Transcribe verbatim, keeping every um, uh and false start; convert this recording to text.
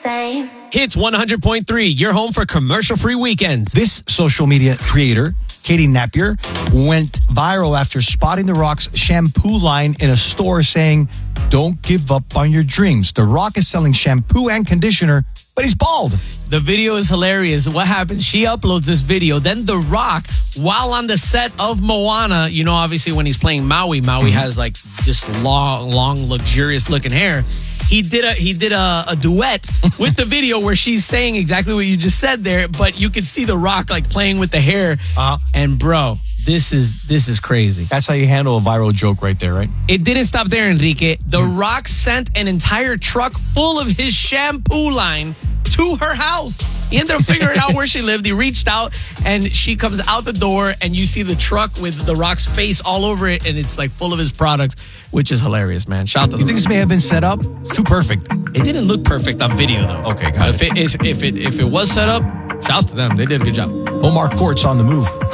same. Hits one hundred point three, your home for commercial-free weekends. This social media creator, Katie Napier, went viral after spotting The Rock's shampoo line in a store saying, "Don't give up on your dreams." The Rock is selling shampoo and conditioner, but he's bald. The video is hilarious. What happens? She uploads this video. Then The Rock, while on the set of Moana, you know, obviously when he's playing Maui, Maui mm-hmm. has like this long, long, luxurious looking hair. He did a he did a, a duet with the video where she's saying exactly what you just said there, but you could see The Rock like playing with the hair. Uh-huh. And bro, this is this is crazy. That's how you handle a viral joke right there, right? It didn't stop there, Enrique. The mm. Rock sent an entire truck full of his shampoo line to her house. He ended up figuring out where she lived. He reached out, and she comes out the door, and you see the truck with The Rock's face all over it, and it's like full of his products, which is hilarious, man. Shout out to You think this may have been set up? It's too perfect. It didn't look perfect on video, though. Okay, got so it. If it, is, if it if it was set up, shouts to them. They did a good job. Omar Court's on the move.